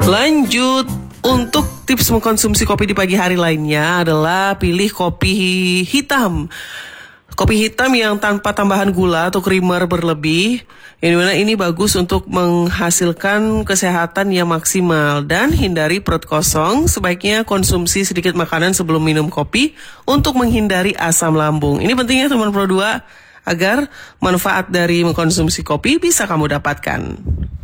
Lanjut, untuk tips mengkonsumsi kopi di pagi hari lainnya adalah pilih kopi hitam. Kopi hitam yang tanpa tambahan gula atau creamer berlebih. Yang dimana ini bagus untuk menghasilkan kesehatan yang maksimal. Dan hindari perut kosong, sebaiknya konsumsi sedikit makanan sebelum minum kopi untuk menghindari asam lambung. Ini pentingnya teman Pro 2 agar manfaat dari mengkonsumsi kopi bisa kamu dapatkan.